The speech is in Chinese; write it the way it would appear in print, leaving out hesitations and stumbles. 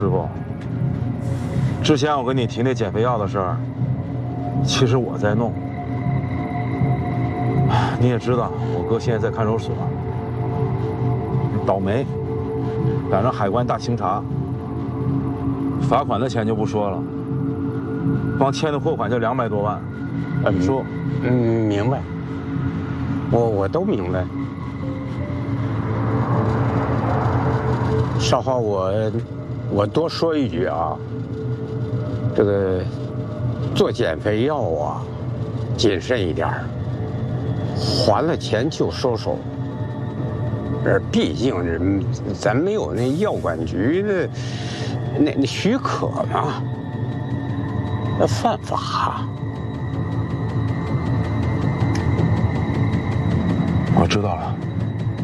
师傅，之前我跟你提那减肥药的事儿，其实我在弄。你也知道，我哥现在在看守所，倒霉，赶上海关大清查，罚款的钱就不说了，光欠的货款就200多万。你说？ 明白。我都明白。少华，我多说一句啊，这个做减肥药啊，谨慎一点儿，还了钱就收手。毕竟咱没有那药管局的那许可嘛，那犯法。 我知道了。